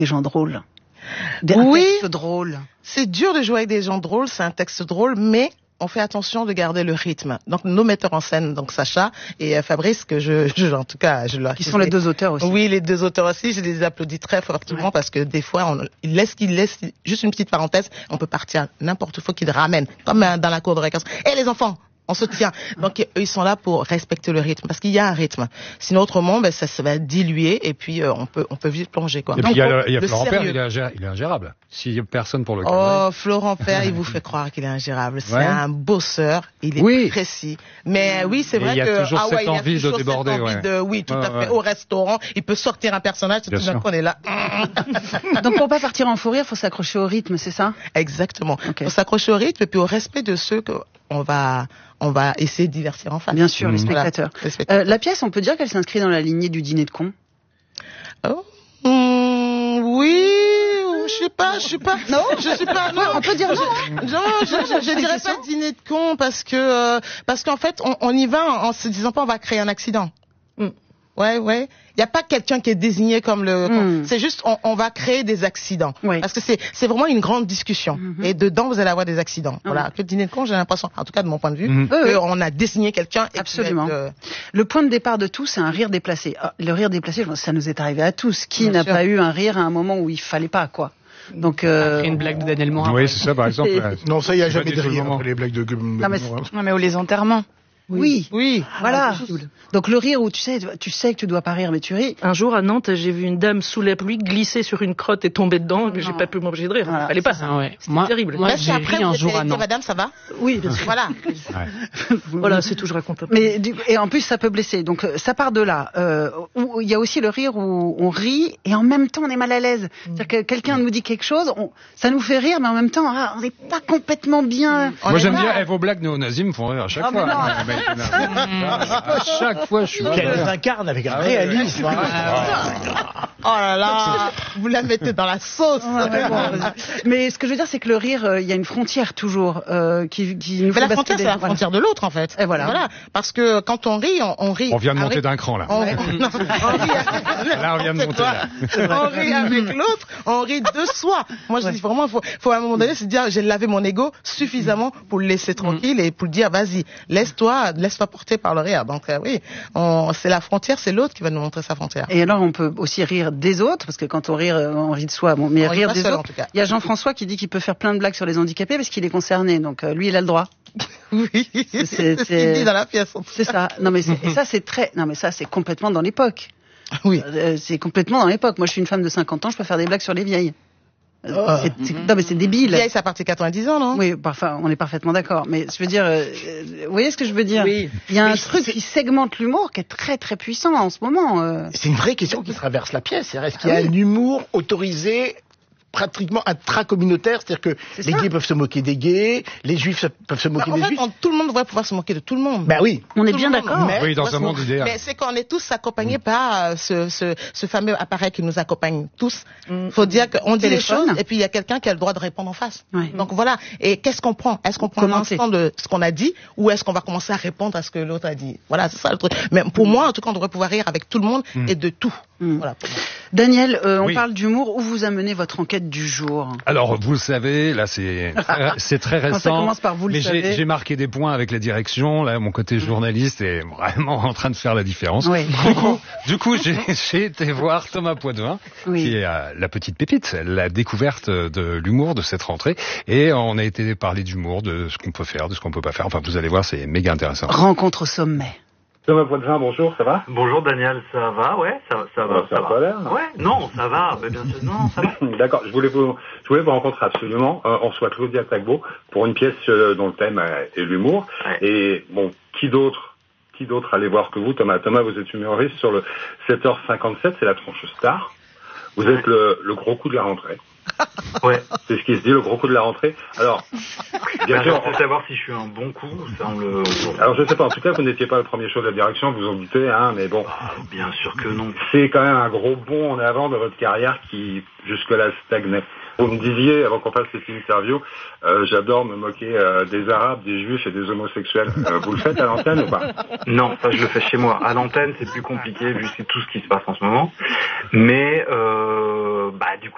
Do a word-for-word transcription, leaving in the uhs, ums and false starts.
des gens drôles. Des Oui. textes drôles. C'est dur de jouer avec des gens drôles, c'est un texte drôle, mais on fait attention de garder le rythme. Donc nos metteurs en scène, donc Sacha et euh, Fabrice, que je, je, en tout cas, je leur. Qui sont les deux auteurs aussi. Oui, les deux auteurs aussi. Je les applaudis très fortement ouais. parce que des fois, on ils laissent qu'ils laissent juste une petite parenthèse, on peut partir n'importe où, faut qu'ils ramènent, comme dans la cour de récréation. Et les enfants. On se tient. Donc, eux, ils sont là pour respecter le rythme, parce qu'il y a un rythme. Sinon, autrement, ben, ça, ça va diluer, et puis euh, on peut, on peut vite plonger, quoi. Et Donc, puis il y a, le, il y a le Florent Père, il est, ingé- il est ingérable. S'il y a personne pour le cadrer. Oh, Florent Père, il vous fait croire qu'il est ingérable. C'est ouais. un bosseur, il est oui. précis. Mais oui, c'est et vrai il y a que toujours ah cette ouais, il y a envie toujours de déborder, cette envie ouais. de, oui, tout ouais, à fait. Ouais. Au restaurant, il peut sortir un personnage, tout d'un coup, on est là. Donc, pour pas partir en fou rire, faut s'accrocher au rythme, c'est ça? Exactement. Okay. Faut s'accrocher au rythme, et puis au respect de ceux que on va, on va essayer de divertir en face. Bien sûr, mmh. les spectateurs. Voilà, les spectateurs. Euh, la pièce, on peut dire qu'elle s'inscrit dans la lignée du dîner de cons? Oh, mmh, oui, je sais pas, je sais pas. Non, je sais pas. Non, on peut dire non. Je, non, je, je, je dirais pas dîner de cons parce que, euh, parce qu'en fait, on, on y va en, en se disant pas on va créer un accident. Mmh. Ouais, ouais. Il n'y a pas quelqu'un qui est désigné comme le. Mmh. C'est juste, on, on va créer des accidents. Oui. Parce que c'est, c'est vraiment une grande discussion. Mmh. Et dedans, vous allez avoir des accidents. Mmh. Voilà. Que le dîner de con, j'ai l'impression, en tout cas de mon point de vue, mmh. qu'on a désigné quelqu'un. Et absolument. Être, euh... Le point de départ de tout, c'est un rire déplacé. Le rire déplacé, ça nous est arrivé à tous. Qui Bien n'a sûr. Pas eu un rire à un moment où il fallait pas, quoi? Donc, euh... après une blague de Daniel Morin. Oui, c'est ça, par exemple. Et... Non, ça, il n'y a jamais de rire après les blagues de. Non, mais, non, mais ou les enterrements. Oui, oui, voilà. Donc le rire où tu sais, tu sais que tu dois pas rire, mais tu ris. Un jour à Nantes, j'ai vu une dame sous la pluie glisser sur une crotte et tomber dedans. Mais j'ai pas pu m'empêcher de rire. Voilà. Fallait pas. Ah ouais. C'était terrible. Moi, j'ai après, ri un jour à Nantes. Madame, ça va? Oui, bien sûr. Voilà. Ouais. Voilà, c'est tout. Je raconte un peu. Mais du, et en plus, ça peut blesser. Donc ça part de là. Euh, où il y a aussi le rire où on rit et en même temps on est mal à l'aise. Mm. C'est-à-dire que quelqu'un nous dit quelque chose, on, ça nous fait rire, mais en même temps, ah, on n'est pas complètement bien. Moi, j'aime bien. Eh, vos blagues néo-nazis me font rire à chaque ah, fois. À chaque fois, je suis. Qu'elle les incarne avec un ah, réalisme. Ouais. Oh là là, vous la mettez dans la sauce. Ouais, mais, bon, mais ce que je veux dire, c'est que le rire, il euh, y a une frontière toujours euh, qui, qui nous. Mais la frontière, c'est la voilà. frontière de l'autre, en fait. Et voilà. voilà. Parce que quand on rit, on, on rit. On vient de monter d'un cran là. On, ouais. non, on rit. Là, on vient de monter. Là. On rit avec l'autre, on rit de soi. Moi, je ouais. dis vraiment, faut, faut à un moment donné se dire, j'ai lavé mon ego suffisamment pour le laisser tranquille et pour le dire, vas-y, laisse-toi, laisse-toi porter par le rire. Donc euh, oui, on, c'est la frontière, c'est l'autre qui va nous montrer sa frontière. Et alors, on peut aussi rire des autres, parce que quand on rit, on rit de soi. Bon, mais on rire des seul, autres. Il y a Jean-François qui dit qu'il peut faire plein de blagues sur les handicapés parce qu'il est concerné. Donc euh, lui, il a le droit. Oui, c'est, c'est ce qu'il dit dans la pièce. C'est ça. Non mais c'est, et ça c'est très. Non mais ça c'est complètement dans l'époque. Oui. Euh, c'est complètement dans l'époque. Moi, je suis une femme de cinquante ans, je peux faire des blagues sur les vieilles. Oh. C'est, c'est, non mais c'est débile. Vieille, ça partit quatre-vingt-dix ans, non? Oui, parfois, on est parfaitement d'accord. Mais je veux dire, euh, vous voyez ce que je veux dire? Oui. Il y a mais un truc qui segmente l'humour qui est très très puissant en ce moment. Euh... C'est une vraie question qui traverse la pièce. Est-ce qu'il y a ah oui. un humour autorisé pratiquement intracommunautaire, c'est-à-dire que c'est les ça. Gays peuvent se moquer des gays, les juifs peuvent se moquer bah, des en fait, juifs. On, tout le monde devrait pouvoir se moquer de tout le monde. Ben bah oui. On est tout bien d'accord. Mais, oui, dans un monde idéal. Mais c'est qu'on est tous accompagnés mmh. par euh, ce, ce, ce fameux appareil qui nous accompagne tous. Il mmh. faut dire qu'on dit Téléphone. les choses et puis il y a quelqu'un qui a le droit de répondre en face. Ouais. Donc voilà. Et qu'est-ce qu'on prend? Est-ce qu'on prend l'instant de ce qu'on a dit ou est-ce qu'on va commencer à répondre à ce que l'autre a dit? Voilà, c'est ça le truc. Mais pour mmh. moi, en tout cas, on devrait pouvoir rire avec tout le monde mmh. et de tout. Mmh. Voilà. Daniel, euh, on oui. parle d'humour. Où vous amenez votre enquête du jour? Alors, vous le savez, là, c'est très, c'est très récent. Ça commence par vous le mais savez. J'ai, j'ai marqué des points avec la direction. Là, mon côté journaliste est vraiment en train de faire la différence. Oui. Du coup, du coup j'ai, j'ai été voir Thomas Poitvin, oui. qui est euh, la petite pépite, la découverte de l'humour de cette rentrée. Et on a été parler d'humour, de ce qu'on peut faire, de ce qu'on peut pas faire. Enfin, vous allez voir, c'est méga intéressant. Rencontre au sommet. Thomas Poitvin, bonjour, ça va? Bonjour Daniel, ça va? Ouais, ça, ça va, oh, ça, ça va. Pas l'air. Ouais, non, ça va, mais bien sûr, non, ça va. D'accord, je voulais vous, je voulais vous rencontrer absolument. Euh, on reçoit Claudia Tagbo pour une pièce euh, dont le thème euh, est l'humour. Ouais. Et bon, qui d'autre, qui d'autre allait voir que vous, Thomas? Thomas, vous êtes humoriste sur le sept heures cinquante-sept, c'est la tranche star. Vous êtes le, le gros coup de la rentrée. Ouais. C'est ce qui se dit, le gros coup de la rentrée. Alors, bien sûr, on sait savoir si je suis un bon coup, ça on le... Alors je sais pas, en tout cas, vous n'étiez pas le premier choix de la direction, vous en doutez, hein, mais bon. Ah, bien sûr que non. C'est quand même un gros bond en avant de votre carrière qui, jusque-là, stagnait. Vous me disiez, avant qu'on fasse cette interview, euh, j'adore me moquer euh, des Arabes, des Juifs et des homosexuels. Euh, vous le faites à l'antenne ou pas? Non, ça je le fais chez moi. À l'antenne, c'est plus compliqué vu tout ce qui se passe en ce moment. Mais, euh, bah, du coup,